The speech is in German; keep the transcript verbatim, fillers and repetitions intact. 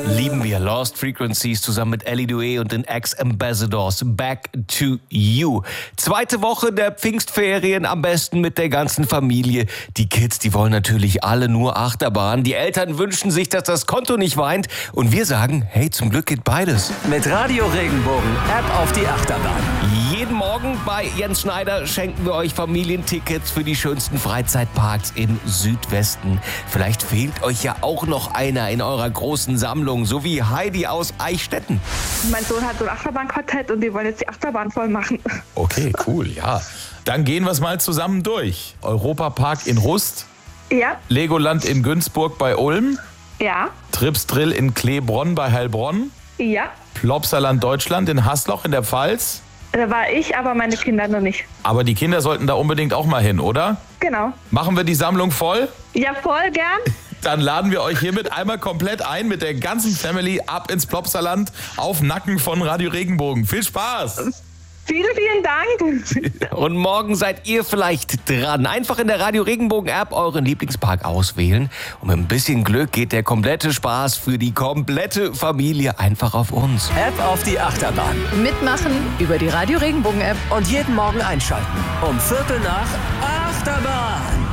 Lieben wir Lost Frequencies zusammen mit Ellie Doué und den Ex-Ambassadors. Back to You. Zweite Woche der Pfingstferien, am besten mit der ganzen Familie. Die Kids, die wollen natürlich alle nur Achterbahn. Die Eltern wünschen sich, dass das Konto nicht weint. Und wir sagen, hey, zum Glück geht beides. Mit Radio Regenbogen, App auf die Achterbahn. Jeden Morgen bei Jens Schneider schenken wir euch Familientickets für die schönsten Freizeitparks im Südwesten. Vielleicht fehlt euch ja auch noch einer in eurer großen Sammlung, so wie Heidi aus Eichstätten. Mein Sohn hat so ein Achterbahnquartett und die wollen jetzt die Achterbahn voll machen. Okay, cool, ja. Dann gehen wir es mal zusammen durch. Europapark in Rust. Ja. Legoland in Günzburg bei Ulm. Ja. Trips Drill in Kleebronn bei Heilbronn. Ja. Plopsaland Deutschland in Hasloch in der Pfalz. Da war ich, aber meine Kinder noch nicht. Aber die Kinder sollten da unbedingt auch mal hin, oder? Genau. Machen wir die Sammlung voll? Ja, voll gern. Dann laden wir euch hiermit einmal komplett ein mit der ganzen Family ab ins Plopsaland auf Nacken von Radio Regenbogen. Viel Spaß! Vielen, vielen Dank. Und morgen seid ihr vielleicht dran. Einfach in der Radio Regenbogen App euren Lieblingspark auswählen. Und mit ein bisschen Glück geht der komplette Spaß für die komplette Familie einfach auf uns. App auf die Achterbahn. Mitmachen über die Radio Regenbogen App. Und jeden Morgen einschalten. Um Viertel nach Achterbahn.